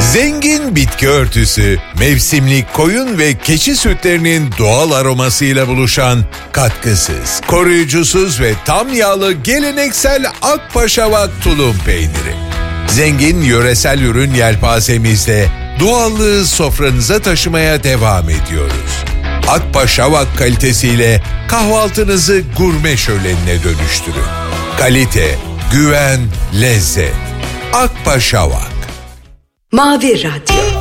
Zengin bitki örtüsü, mevsimlik koyun ve keçi sütlerinin doğal aromasıyla buluşan katkısız, koruyucusuz ve tam yağlı geleneksel Akpaşavak tulum peyniri. Zengin yöresel ürün yelpazemizde doğallığı sofranıza taşımaya devam ediyoruz. Akpaşavak kalitesiyle kahvaltınızı gurme şölenine dönüştürün. Kalite, güven, lezzet. Akpaşavak. Mavi Radyo.